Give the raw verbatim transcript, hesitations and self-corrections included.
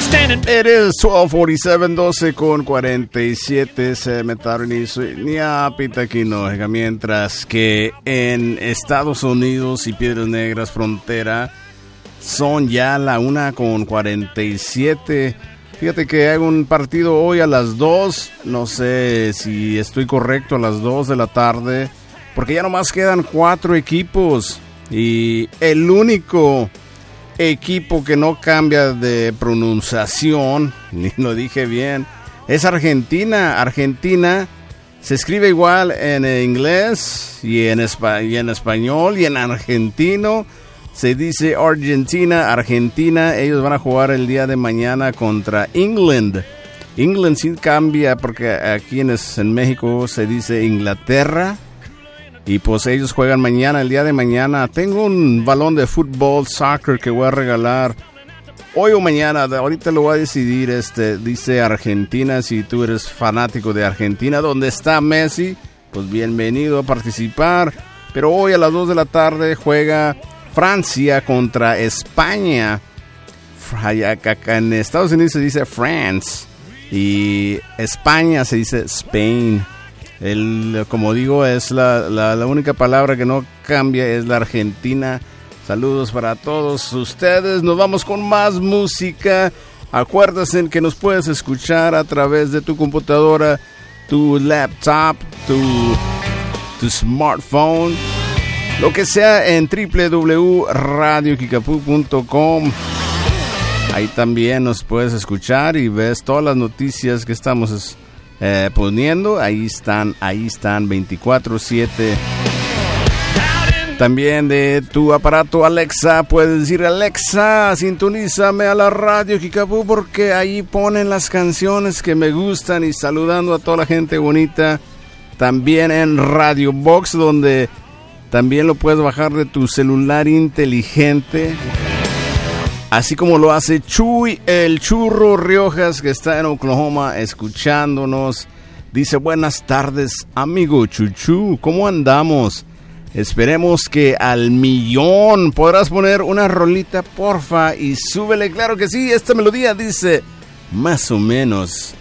It is twelve forty-seven, doce con cuarenta y siete, se metaron y ni a Pitaquino, mientras que en Estados Unidos y Piedras Negras frontera son ya la una con cuarenta y siete. Fíjate que hay un partido hoy a las dos, no sé si estoy correcto, a las dos de la tarde, porque ya nomás quedan cuatro equipos y el único equipo que no cambia de pronunciación, ni lo dije bien, es Argentina. Argentina se escribe igual en inglés y en, espa- y en español y en argentino. Se dice Argentina, Argentina. Ellos van a jugar el día de mañana contra England. England sí cambia porque aquí en, en México se dice Inglaterra. Y pues ellos juegan mañana, el día de mañana. Tengo un balón de fútbol, soccer, que voy a regalar hoy o mañana. Ahorita lo voy a decidir. Este dice Argentina. Si tú eres fanático de Argentina, donde está Messi, pues bienvenido a participar. Pero hoy a las dos de la tarde juega Francia contra España. Acá en Estados Unidos se dice France y España se dice Spain. El, como digo, es la, la, la única palabra que no cambia, es la Argentina. Saludos para todos ustedes. Nos vamos con más música. Acuérdense que nos puedes escuchar a través de tu computadora, tu laptop, tu, tu smartphone, lo que sea, en doble u doble u doble u punto radio kickapoo punto com. Ahí también nos puedes escuchar y ves todas las noticias que estamos eh, poniendo. Ahí están, ahí están veinticuatro siete. También de tu aparato Alexa puedes decir: Alexa, sintonízame a la radio Kickapoo, porque ahí ponen las canciones que me gustan. Y saludando a toda la gente bonita. También en Radio Box, donde también lo puedes bajar de tu celular inteligente. Así como lo hace Chuy, el Churro Riojas, que está en Oklahoma escuchándonos. Dice: buenas tardes, amigo Chuchu, ¿cómo andamos? Esperemos que al millón. ¿Podrás poner una rolita, porfa? Y súbele, claro que sí. Esta melodía dice más o menos